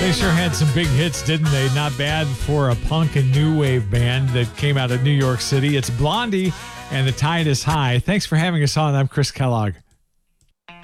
They sure had some big hits, didn't they? Not bad for a punk and new wave band that came out of New York City. It's Blondie and The Tide is High. Thanks for having us on. I'm Chris Kellogg.